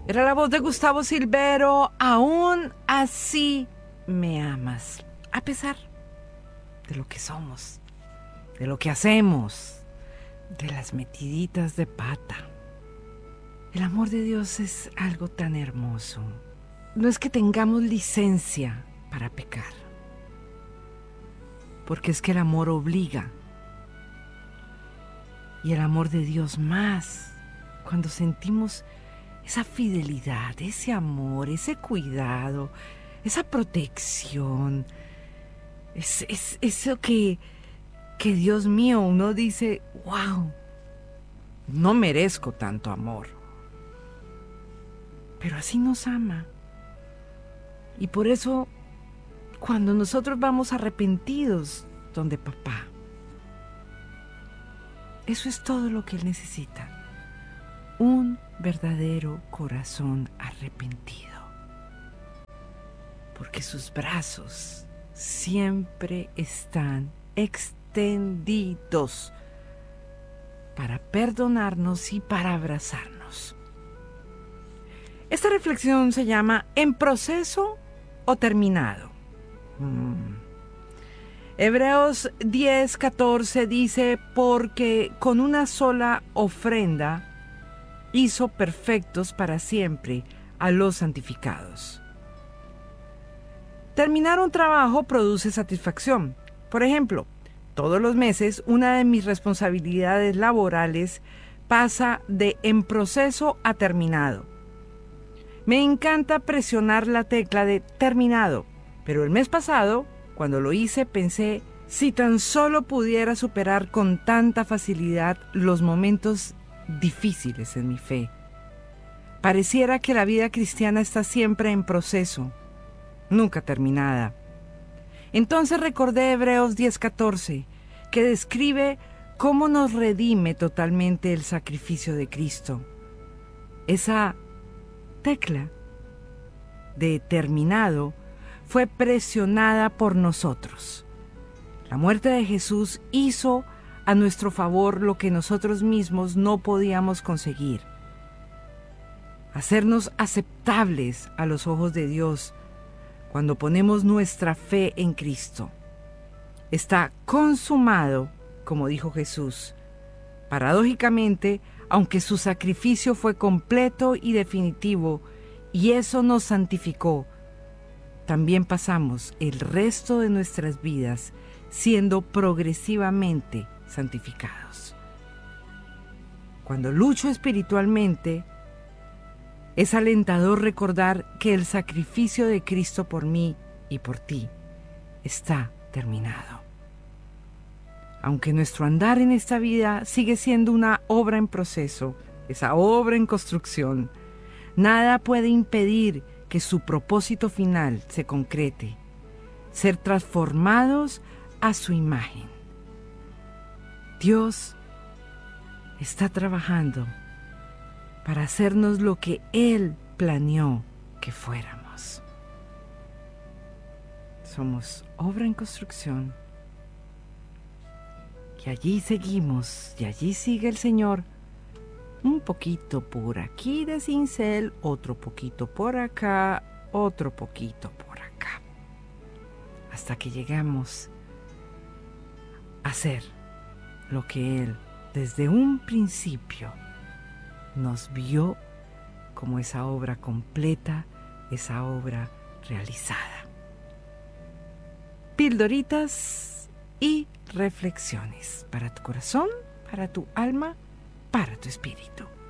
Era la voz de Gustavo Silvero. Aún así me amas, a pesar de lo que somos, de lo que hacemos, de las metiditas de pata. El amor de Dios es algo tan hermoso. No es que tengamos licencia para pecar, porque es que el amor obliga. Y el amor de Dios más, cuando sentimos esa fidelidad, ese amor, ese cuidado, esa protección, es eso que Dios mío, uno dice, wow, no merezco tanto amor. Pero así nos ama. Y por eso, cuando nosotros vamos arrepentidos donde papá, eso es todo lo que Él necesita. Un verdadero corazón arrepentido. Porque sus brazos siempre están extendidos para perdonarnos y para abrazarnos. Esta reflexión se llama ¿en proceso o terminado? Hebreos 10:14 dice, porque con una sola ofrenda hizo perfectos para siempre a los santificados. Terminar un trabajo produce satisfacción. Por ejemplo, todos los meses una de mis responsabilidades laborales pasa de en proceso a terminado. Me encanta presionar la tecla de terminado, pero el mes pasado, cuando lo hice, pensé, si tan solo pudiera superar con tanta facilidad los momentos difíciles en mi fe. Pareciera que la vida cristiana está siempre en proceso, nunca terminada. Entonces recordé Hebreos 10:14, que describe cómo nos redime totalmente el sacrificio de Cristo. Esa tecla de terminado fue presionada por nosotros. La muerte de Jesús hizo a nuestro favor lo que nosotros mismos no podíamos conseguir. Hacernos aceptables a los ojos de Dios cuando ponemos nuestra fe en Cristo. Está consumado, como dijo Jesús. Paradójicamente, aunque su sacrificio fue completo y definitivo, y eso nos santificó, también pasamos el resto de nuestras vidas siendo progresivamente santificados. Cuando lucho espiritualmente, es alentador recordar que el sacrificio de Cristo por mí y por ti está terminado. Aunque nuestro andar en esta vida sigue siendo una obra en proceso, esa obra en construcción, nada puede impedir que su propósito final se concrete, ser transformados a su imagen. Dios está trabajando para hacernos lo que Él planeó que fuéramos. Somos obra en construcción. Y allí seguimos, y allí sigue el Señor. Un poquito por aquí de cincel, otro poquito por acá, otro poquito por acá. Hasta que llegamos a hacer lo que Él desde un principio nos vio como esa obra completa, esa obra realizada. Pildoritas y reflexiones para tu corazón, para tu alma, para tu espíritu.